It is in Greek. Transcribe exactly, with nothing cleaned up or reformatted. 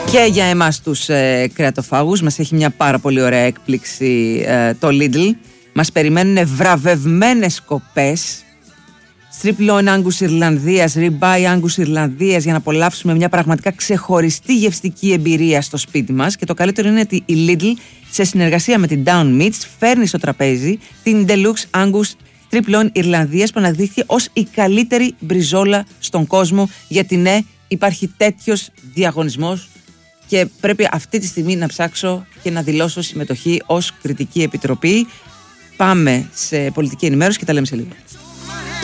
Και για εμάς τους ε, κρεατοφάγους μας έχει μια πάρα πολύ ωραία έκπληξη ε, το Lidl. Μας περιμένουν βραβευμένες κοπές Strip Loin Angus Ιρλανδίας, Ribeye Angus Ιρλανδίας, για να απολαύσουμε μια πραγματικά ξεχωριστή γευστική εμπειρία στο σπίτι μας. Και το καλύτερο είναι ότι η Lidl σε συνεργασία με την Down Meats φέρνει στο τραπέζι την Deluxe Angus Strip Loin Ιρλανδίας, που αναδείχθηκε ως η καλύτερη μπριζόλα στον κόσμο. Γιατί ναι, υπάρχει τέτοιος διαγωνισμός και πρέπει αυτή τη στιγμή να ψάξω και να δηλώσω συμμετοχή ως κριτική επιτροπή. Πάμε σε πολιτική ενημέρωση και τα λέμε σε λίγο.